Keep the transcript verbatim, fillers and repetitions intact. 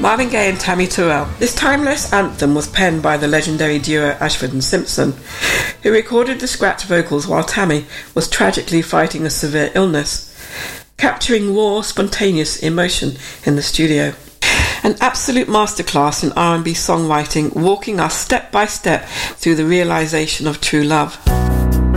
Marvin Gaye and Tammy Terrell. This timeless anthem was penned by the legendary duo Ashford and Simpson, who recorded the scratch vocals while Tammy was tragically fighting a severe illness, capturing raw, spontaneous emotion in the studio. An absolute masterclass in R and B songwriting, walking us step by step through the realisation of true love.